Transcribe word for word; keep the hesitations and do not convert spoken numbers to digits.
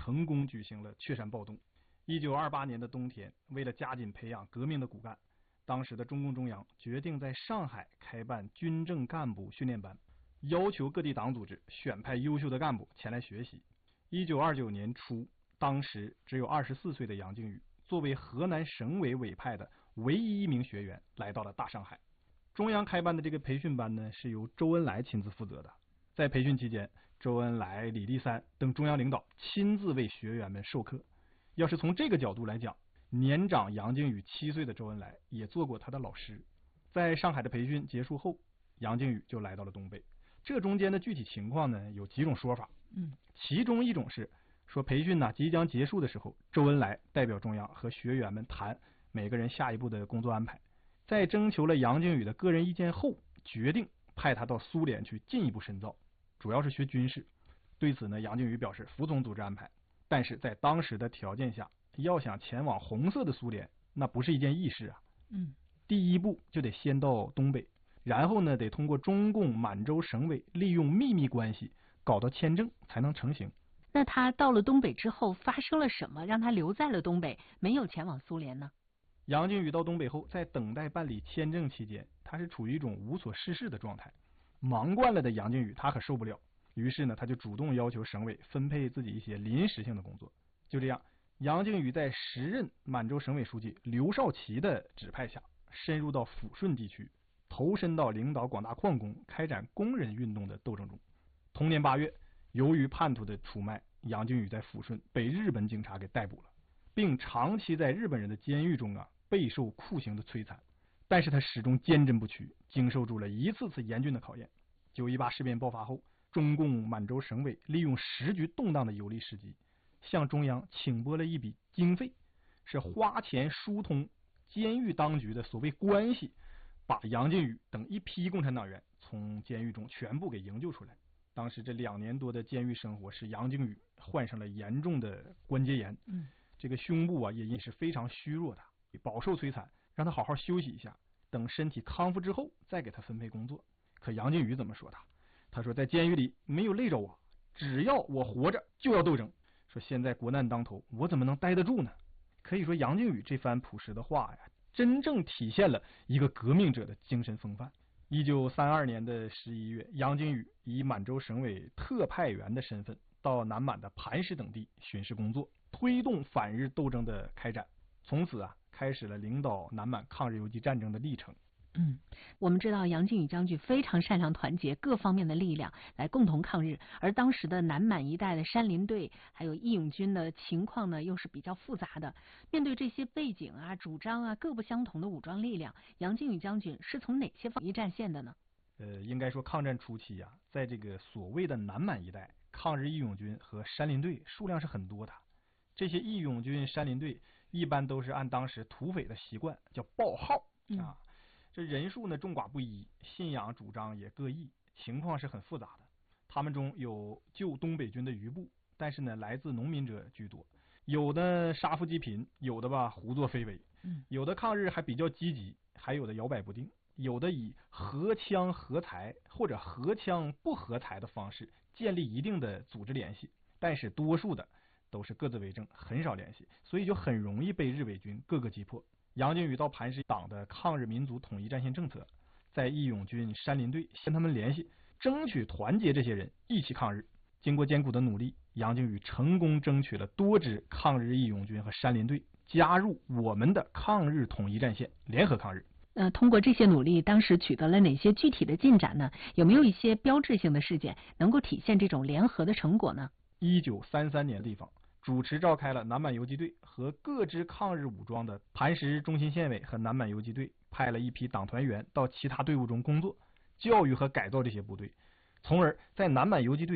成功举行了雀山暴动。一九二八年的冬天，为了加紧培养革命的骨干，当时的中共中央决定在上海开办军政干部训练班，要求各地党组织选派优秀的干部前来学习。一九二九年初，当时只有二十四岁的杨靖宇作为河南省委委派的唯一一名学员来到了大上海。中央开办的这个培训班呢，是由周恩来亲自负责的。在培训期间，周恩来、李立三等中央领导亲自为学员们授课。要是从这个角度来讲，年长杨靖宇七岁的周恩来也做过他的老师。在上海的培训结束后，杨靖宇就来到了东北。这中间的具体情况呢，有几种说法。 嗯， 其中一种是说培训呢即将结束的时候，周恩来代表中央和学员们谈每个人下一步的工作安排。在征求了杨靖宇的个人意见后，决定派他到苏联去进一步深造，主要是学军事。对此呢，杨靖宇表示服从组织安排，但是在当时的条件下，要想前往红色的苏联，那不是一件易事啊。 嗯， 第一步就得先到东北，然后呢，得通过中共满洲省委利用秘密关系搞到签证才能成行。 那他到了东北之后，发生了什么让他留在了东北，没有前往苏联呢？ 杨靖宇到东北后，在等待办理签证期间，他是处于一种无所事事的状态。忙惯了的杨靖宇他可受不了，于是呢，他就主动要求省委分配自己一些临时性的工作。就这样，杨靖宇在时任满洲省委书记刘少奇的指派下，深入到抚顺地区，投身到领导广大矿工开展工人运动的斗争中。同年八月，由于叛徒的出卖，杨靖宇在抚顺被日本警察给逮捕了，并长期在日本人的监狱中啊备受酷刑的摧残。但是他始终坚贞不屈，经受住了一次次严峻的考验。九一八事变爆发后，中共满洲省委利用时局动荡的有利时机，向中央请拨了一笔经费，是花钱疏通监狱当局的所谓关系，把杨靖宇等一批共产党员从监狱中全部给营救出来。当时这两年多的监狱生活，使杨靖宇患上了严重的关节炎， 嗯， 这个胸部啊也因是非常虚弱的，饱受摧残，让他好好休息一下，等身体康复之后再给他分配工作。可杨靖宇怎么说他？他说在监狱里没有累着我，只要我活着就要斗争。说现在国难当头，我怎么能待得住呢？可以说杨靖宇这番朴实的话呀，真正体现了一个革命者的精神风范。一九三二年的十一月，杨靖宇以满洲省委特派员的身份到南满的磐石等地巡视工作，推动反日斗争的开展。从此啊，开始了领导南满抗日游击战争的历程。 嗯，我们知道杨靖宇将军非常擅长团结各方面的力量来共同抗日，而当时的南满一带的山林队还有义勇军的情况呢，又是比较复杂的。面对这些背景啊、主张啊各不相同的武装力量，杨靖宇将军是从哪些方面战线的呢？ 呃，应该说抗战初期啊，在这个所谓的南满一带，抗日义勇军和山林队数量是很多的。这些义勇军、山林队一般都是按当时土匪的习惯叫报号啊。嗯，这人数呢众寡不一，信仰主张也各异，情况是很复杂的。他们中有救东北军的余部，但是呢来自农民者居多，有的杀富济贫，有的吧胡作非为，有的抗日还比较积极，还有的摇摆不定，有的以合枪合财或者合枪不合财的方式建立一定的组织联系，但是多数的都是各自为政，很少联系，所以就很容易被日伪军各个击破。杨靖宇到磐石党的抗日民族统一战线政策，在义勇军、山林队跟他们联系，争取团结这些人一起抗日。经过艰苦的努力，杨靖宇成功争取了多支抗日义勇军和山林队加入我们的抗日统一战线，联合抗日。 呃，通过这些努力，当时取得了哪些具体的进展呢？有没有一些标志性的事件能够体现这种联合的成果呢？ 一九三三年的地方，主持召开了南满游击队和各支抗日武装的磐石中心县委和南满游击队派了一批党团员到其他队伍中工作，教育和改造这些部队，从而在南满游击队